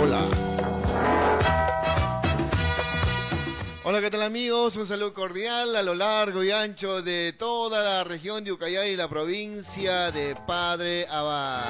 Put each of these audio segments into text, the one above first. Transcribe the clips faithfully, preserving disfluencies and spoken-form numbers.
hola. Hola, ¿qué tal amigos? Un saludo cordial a lo largo y ancho de toda la región de Ucayali y la provincia de Padre Abad.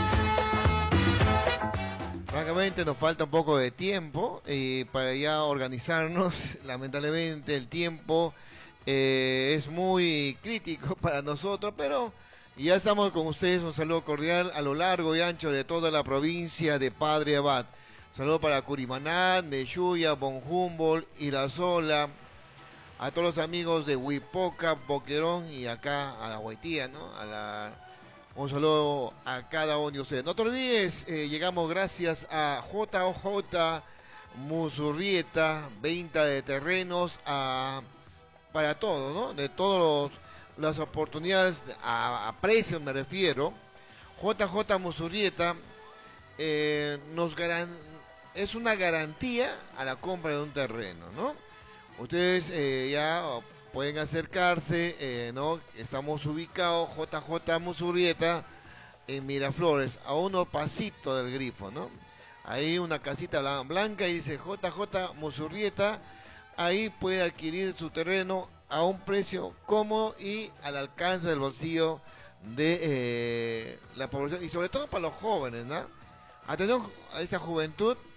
Francamente nos falta un poco de tiempo y para ya organizarnos. Lamentablemente el tiempo eh, es muy crítico para nosotros, pero ya estamos con ustedes. Un saludo cordial a lo largo y ancho de toda la provincia de Padre Abad. Saludo para Curimaná, Neyuya, Bon Humboldt, Irasola, a todos los amigos de Huipoca, Boquerón y acá a la Guaitía, ¿no? A la... Un saludo a cada uno de ustedes. No te olvides, eh, llegamos gracias a J O J Musurrieta, venta de terrenos a, para todo, ¿no? De todas las oportunidades, a, a precios me refiero. J J Musurrieta eh, nos garantiza. Es una garantía a la compra de un terreno, ¿no? Ustedes eh, ya pueden acercarse, eh, ¿no? Estamos ubicados, J J Musurrieta, en Miraflores, a unos pasitos del grifo, ¿no? Ahí una casita blanca y dice J J Musurrieta, ahí puede adquirir su terreno a un precio cómodo y al alcance del bolsillo de eh, la población, y sobre todo para los jóvenes, ¿no? Atención a esa juventud